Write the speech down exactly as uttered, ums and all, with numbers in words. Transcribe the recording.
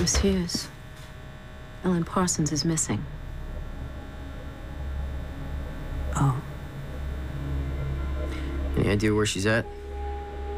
Miss Hughes, Ellen Parsons is missing. Oh. Any idea where she's at?